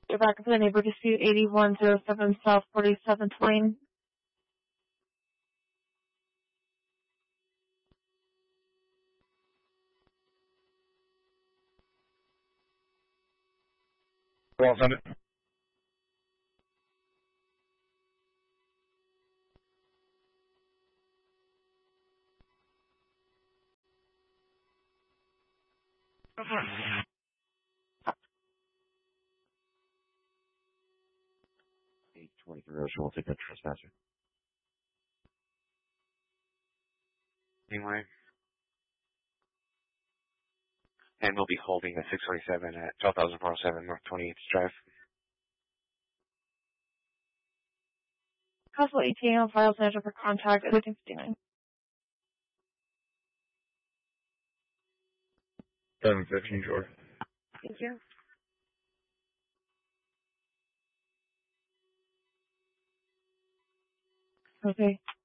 You're back up to the neighbor dispute 8107 South 47th Lane. Well, send it. Eight 23 Ocean will take that trespasser. Anyway. And we'll be holding at 627 at 12,407 North 28th Drive. Possible ETA on files manager for contact at 1559. 7:15, George. Thank you. Okay.